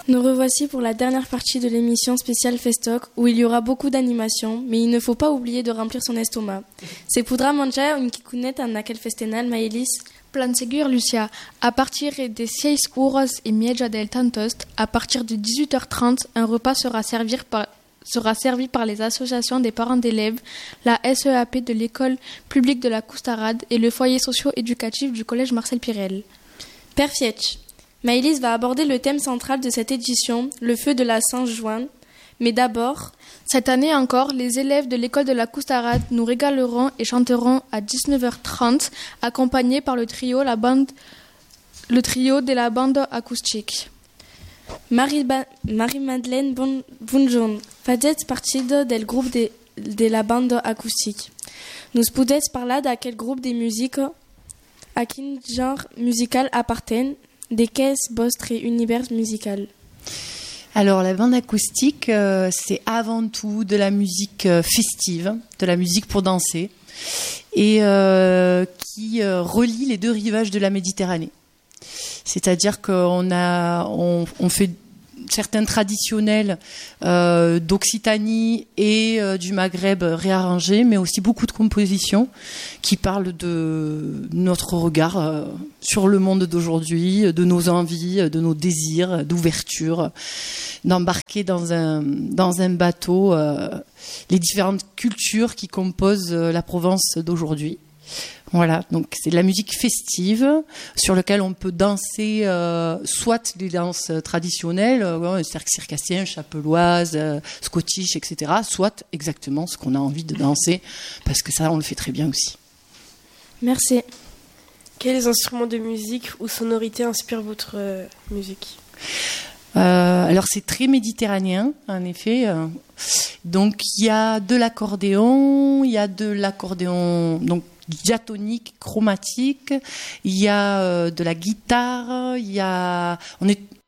Nous revoici pour la dernière partie de l'émission spéciale Festoc où il y aura beaucoup d'animations, mais il ne faut pas oublier de remplir son estomac. Se podrà menjar un quicunet en aquel festival, Maëlys? Plan segur, Lucia. À partir des 6h et meia del Tantost, à partir de 18h30, un repas sera servi par les associations des parents d'élèves, la SEAP de l'école publique de la Coustarade et le foyer socio-éducatif du collège Marcel Pirel. Perfect. Maëlys va aborder le thème central de cette édition, le feu de la Saint-Juin. Mais d'abord, cette année encore, les élèves de l'école de la Coustarade nous régaleront et chanteront à 19h30, accompagnés par le trio de la bande acoustique. Marie-Madeleine Bonjour, faites partie del groupe de la bande acoustique. Nous podets parler d'aquel groupe de musique, à quin genre musical appartient, de qu'est votre univers musical? Alors la bande acoustique, c'est avant tout de la musique festive, de la musique pour danser, et qui relie les deux rivages de la Méditerranée. C'est-à-dire qu'on fait certains traditionnels d'Occitanie et du Maghreb réarrangés, mais aussi beaucoup de compositions qui parlent de notre regard sur le monde d'aujourd'hui, de nos envies, de nos désirs, d'ouverture, d'embarquer dans un bateau les différentes cultures qui composent la Provence d'aujourd'hui. Voilà, donc c'est de la musique festive sur laquelle on peut danser soit des danses traditionnelles, cercle circassien, chapelloise, scottish, etc., soit exactement ce qu'on a envie de danser, parce que ça, on le fait très bien aussi. Merci. Quels instruments de musique ou sonorités inspirent votre musique ? Alors c'est très méditerranéen, en effet. Donc il y a de l'accordéon, donc diatonique, chromatique, il y a de la guitare, on est